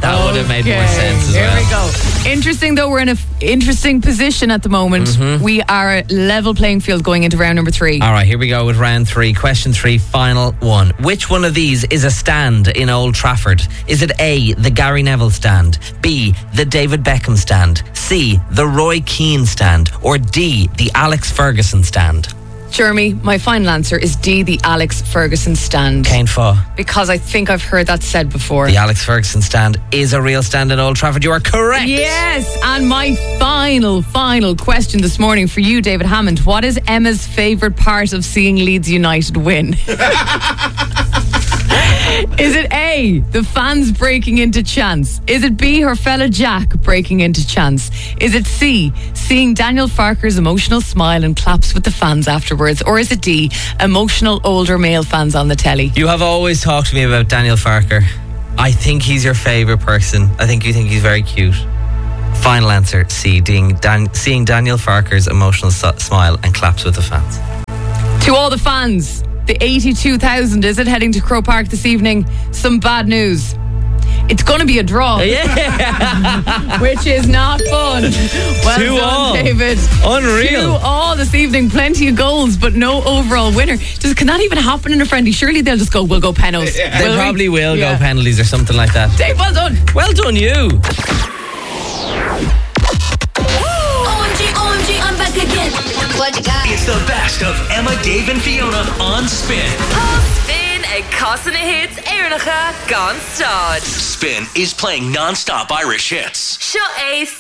That would have made more sense as well. Here we go. Interesting though, we're in an interesting position at the moment. We are level playing field going into round number 3. All right, here we go with round 3. Question 3, final one. Which one of these is a stand in Old Trafford? Is it A, the Gary Neville stand, B, the David Beckham stand, C, the Roy Keane stand, or D, the Alex Ferguson stand? Jeremy, my final answer is D, the Alex Ferguson stand. Cain Fo. Because I think I've heard that said before. The Alex Ferguson stand is a real stand in Old Trafford. You are correct. Yes, and my final question this morning for you, David Hammond. What is Emma's favourite part of seeing Leeds United win? Is it A, the fans breaking into chants? Is it B, her fella Jack breaking into chants? Is it C, seeing Daniel Farker's emotional smile and claps with the fans afterwards? Or is it D, emotional older male fans on the telly? You have always talked to me about Daniel Farker. I think he's your favourite person. I think you think he's very cute. Final answer, C, seeing Daniel Farker's emotional smile and claps with the fans. To all the fans, the 82,000, is it, heading to Croke Park this evening? Some bad news. It's going to be a draw. Yeah. Which is not fun. Well 2-2, David. Unreal. 2-2 this evening. Plenty of goals, but no overall winner. Can that even happen in a friendly? Surely they'll just go, we'll go penalties. They probably will go penalties or something like that. Dave, well done. Well done, you. OMG, I'm back again. What you got? It's the best of Emma, Dave and Fiona on Spin. Spin a Cosina Hits Éirnacha Gone Stad. Spin is playing non-stop Irish hits. Seo é